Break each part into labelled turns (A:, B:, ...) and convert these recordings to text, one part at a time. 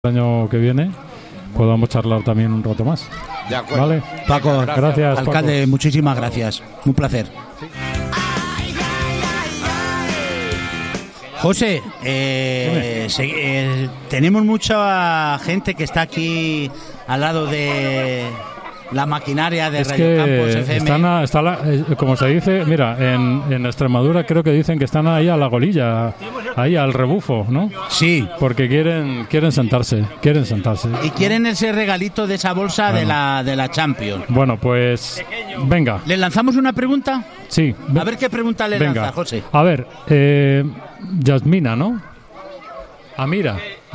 A: el año que viene podamos charlar también un rato más.
B: De acuerdo.
A: ¿Vale?
C: Paco,
A: gracias,
C: alcalde,
A: Paco.
C: muchísimas gracias. Un placer.
A: Sí.
C: José, tenemos mucha gente que está aquí al lado de la maquinaria de
A: Es
C: Radio
A: que
C: Campos FM.
A: como se dice, mira, en Extremadura creo que dicen que están ahí a la golilla, ahí al rebufo, ¿no?
C: Sí.
A: Porque quieren sentarse.
C: Y quieren ese regalito de esa bolsa
A: Bueno.
C: de la Champions.
A: Bueno, pues venga.
C: ¿Le lanzamos una pregunta?
A: Sí.
C: A ver qué pregunta le
A: Venga.
C: lanza, José.
A: A ver, Yasmina, ¿no? Amira,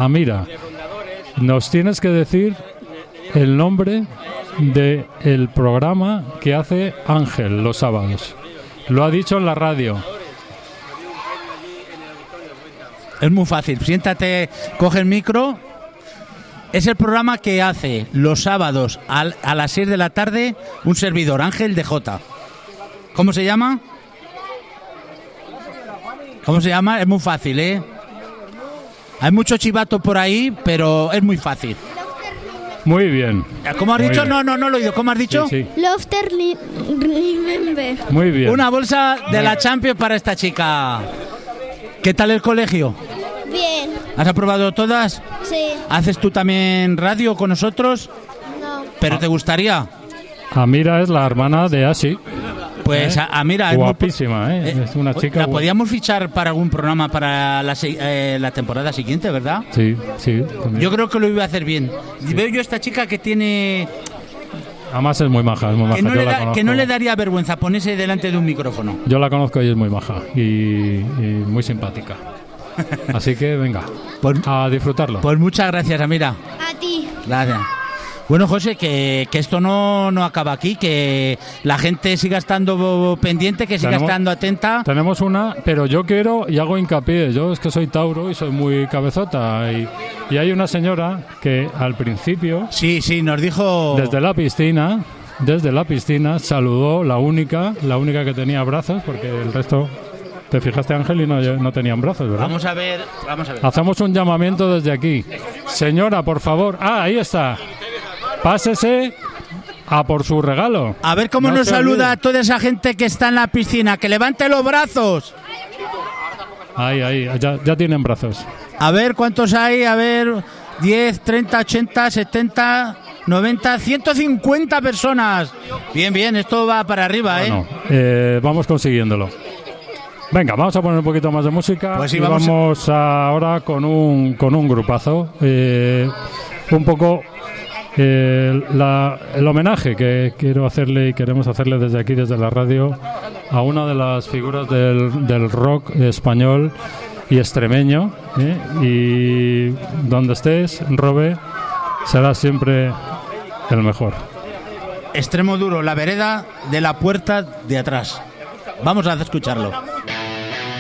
A: nos tienes que decir el nombre del programa que hace Ángel los sábados. Lo ha dicho en la radio.
C: Es muy fácil. Siéntate, coge el micro. Es el programa que hace los sábados a las 6 de la tarde un servidor, Ángel de Jota. ¿Cómo se llama? ¿Cómo se llama? Es muy fácil, ¿eh? Hay mucho chivato por ahí, pero es muy fácil.
A: Muy bien.
C: ¿Cómo has
A: Muy
C: dicho?
A: bien.
C: No lo he oído. ¿Cómo has dicho?
A: Sí.
D: Lofter Remember.
A: Muy bien.
C: Una bolsa de la Champions para esta chica. ¿Qué tal el colegio?
D: Bien.
C: ¿Has aprobado todas?
D: Sí.
C: ¿Haces tú también radio con nosotros?
D: No.
C: ¿Pero te gustaría?
A: Amira es la hermana de Ashi.
C: Pues mira, es muy-
A: Guapísima, ¿eh? Es una chica.
C: La podíamos fichar para algún programa para la temporada siguiente, ¿verdad?
A: Sí. También.
C: Yo creo que lo iba a hacer bien. Veo yo a esta chica que tiene
A: Además es muy maja, es muy maja.
C: que no,
A: Yo
C: le
A: la
C: da-
A: conozco.
C: que no le daría vergüenza ponerse delante de un micrófono.
A: Yo la conozco y es muy maja y muy simpática. Así que venga,
C: Pues,
A: a disfrutarlo.
C: pues muchas gracias, Amira.
D: A ti.
C: Gracias. Bueno, José, que esto no acaba aquí, que la gente siga estando pendiente, que siga
A: Tenemos-
C: estando atenta.
A: Tenemos una, pero yo quiero y hago hincapié. Yo es que soy Tauro y soy muy cabezota. Y hay una señora que al principio,
C: Sí, nos dijo...
A: desde la piscina, saludó la única que tenía brazos, porque el resto, te fijaste, Ángel, y no tenían brazos, ¿verdad?
C: Vamos a ver.
A: Hacemos un llamamiento desde aquí. Señora, por favor. Ah, ahí está. Pásese a por su regalo.
C: A ver cómo
A: No
C: nos
A: se
C: saluda a
A: olvide.
C: toda esa gente que está en la piscina. ¡Que levante los brazos!
A: Ahí, ya tienen brazos.
C: A ver cuántos hay. A ver, 10, 30, 80, 70, 90, 150 personas. Bien, esto va para arriba, ¿eh?
A: Bueno, vamos consiguiéndolo. Venga, vamos a poner un poquito más de música.
C: Pues sí,
A: y
C: vamos
A: vamos ahora con un grupazo. Un poco el homenaje que quiero hacerle y queremos hacerle desde aquí, desde la radio, a una de las figuras del rock español y extremeño. Y donde estés, Robe, será siempre el mejor.
C: Extremo duro, la vereda de la puerta de atrás. Vamos a escucharlo.